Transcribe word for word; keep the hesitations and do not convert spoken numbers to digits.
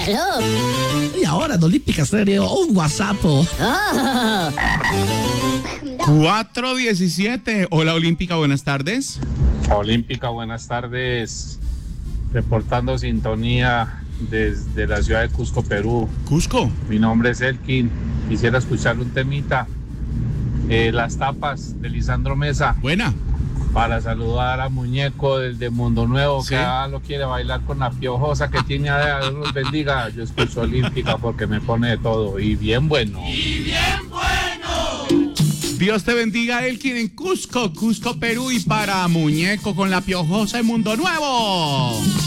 Aló. Y ahora en Olímpica Estéreo, un WhatsApp. Oh. cuatro diecisiete. Hola Olímpica, buenas tardes. Olímpica, buenas tardes. Reportando sintonía desde la ciudad de Cusco, Perú. Cusco. Mi nombre es Elkin. Quisiera escuchar un temita. Eh, las tapas de Lisandro Mesa. Buena. Para saludar a Muñeco del de Mundo Nuevo, Sí. que ah, lo quiere bailar con la piojosa que tiene allá. Dios los bendiga. Yo escucho Olímpica porque me pone de todo. Y bien bueno. Dios te bendiga, Elkin, en Cusco, Cusco, Perú, y para Muñeco con la piojosa en Mundo Nuevo.